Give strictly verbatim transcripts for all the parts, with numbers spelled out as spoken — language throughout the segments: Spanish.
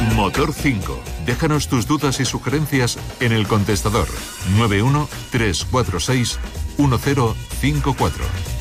Motor cinco. Déjanos tus dudas y sugerencias en el contestador nueve uno tres cuatro seis uno cero cinco cuatro.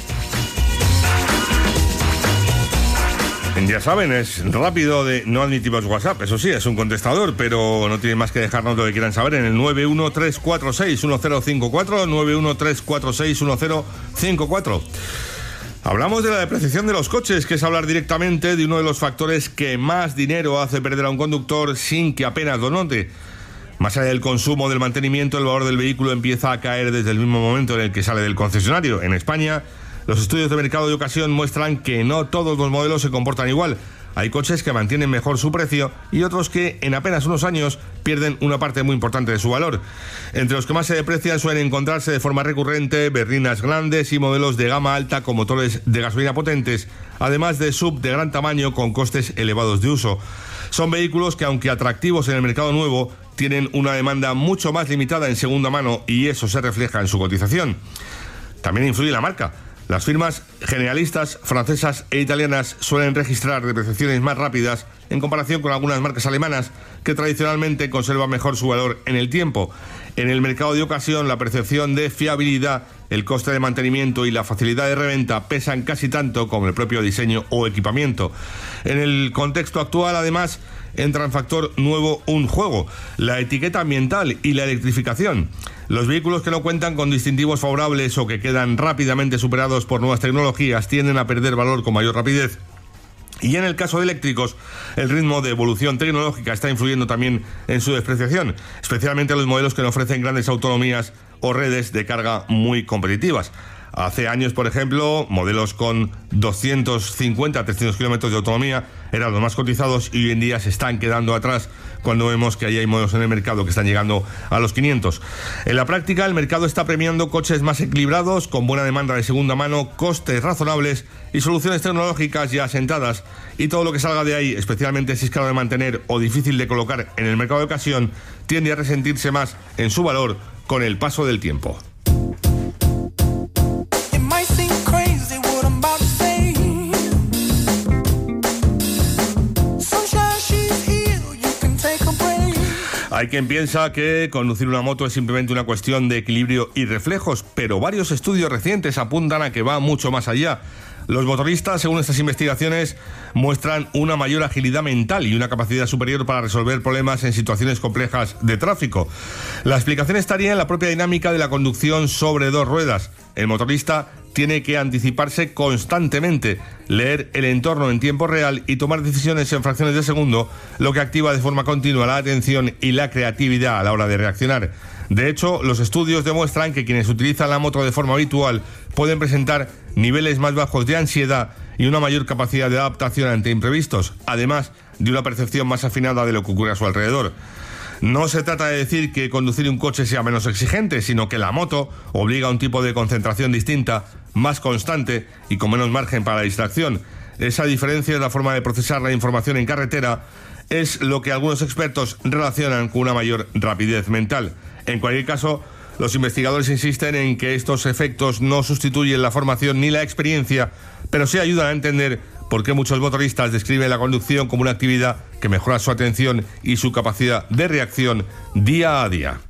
Ya saben, es rápido, de no admitimos WhatsApp, eso sí, es un contestador, pero no tienen más que dejarnos lo que quieran saber en el nueve uno tres cuatro seis uno cero cinco cuatro, nueve uno tres cuatro seis uno cero cinco cuatro. Hablamos de la depreciación de los coches, que es hablar directamente de uno de los factores que más dinero hace perder a un conductor sin que apenas lo note. Más allá del consumo, del mantenimiento, el valor del vehículo empieza a caer desde el mismo momento en el que sale del concesionario. En España, los estudios de mercado de ocasión muestran que no todos los modelos se comportan igual. Hay coches que mantienen mejor su precio y otros que en apenas unos años pierden una parte muy importante de su valor. Entre los que más se deprecian suelen encontrarse de forma recurrente berlinas grandes y modelos de gama alta con motores de gasolina potentes, además de sub de gran tamaño con costes elevados de uso. Son vehículos que, aunque atractivos en el mercado nuevo, tienen una demanda mucho más limitada en segunda mano y eso se refleja en su cotización. También influye la marca. Las firmas generalistas francesas e italianas suelen registrar depreciaciones más rápidas en comparación con algunas marcas alemanas que tradicionalmente conservan mejor su valor en el tiempo. En el mercado de ocasión, la percepción de fiabilidad, el coste de mantenimiento y la facilidad de reventa pesan casi tanto como el propio diseño o equipamiento. En el contexto actual, además, entra en factor nuevo un juego: la etiqueta ambiental y la electrificación. Los vehículos que no cuentan con distintivos favorables o que quedan rápidamente superados por nuevas tecnologías tienden a perder valor con mayor rapidez. Y en el caso de eléctricos, el ritmo de evolución tecnológica está influyendo también en su despreciación, especialmente los modelos que no ofrecen grandes autonomías o redes de carga muy competitivas. Hace años, por ejemplo, modelos con doscientos cincuenta a trescientos kilómetros de autonomía eran los más cotizados y hoy en día se están quedando atrás cuando vemos que ahí hay modelos en el mercado que están llegando a los quinientos. En la práctica, el mercado está premiando coches más equilibrados, con buena demanda de segunda mano, costes razonables y soluciones tecnológicas ya asentadas, y todo lo que salga de ahí, especialmente si es caro de mantener o difícil de colocar en el mercado de ocasión, tiende a resentirse más en su valor con el paso del tiempo. Hay quien piensa que conducir una moto es simplemente una cuestión de equilibrio y reflejos, pero varios estudios recientes apuntan a que va mucho más allá. Los motoristas, según estas investigaciones, muestran una mayor agilidad mental y una capacidad superior para resolver problemas en situaciones complejas de tráfico. La explicación estaría en la propia dinámica de la conducción sobre dos ruedas. El motorista tiene que anticiparse constantemente, leer el entorno en tiempo real y tomar decisiones en fracciones de segundo, lo que activa de forma continua la atención y la creatividad a la hora de reaccionar. De hecho, los estudios demuestran que quienes utilizan la moto de forma habitual pueden presentar niveles más bajos de ansiedad y una mayor capacidad de adaptación ante imprevistos, además de una percepción más afinada de lo que ocurre a su alrededor. No se trata de decir que conducir un coche sea menos exigente, sino que la moto obliga a un tipo de concentración distinta, más constante y con menos margen para la distracción. Esa diferencia es la forma de procesar la información en carretera, es lo que algunos expertos relacionan con una mayor rapidez mental. En cualquier caso, los investigadores insisten en que estos efectos no sustituyen la formación ni la experiencia, pero sí ayudan a entender por qué muchos motoristas describen la conducción como una actividad que mejora su atención y su capacidad de reacción día a día.